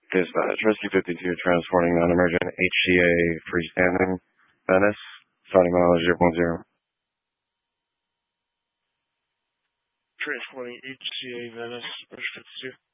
Dispatch, Rescue 52, transporting non-emergent HCA freestanding Venice, starting mileage 0.0. Transporting HCA Venice, Rescue 52.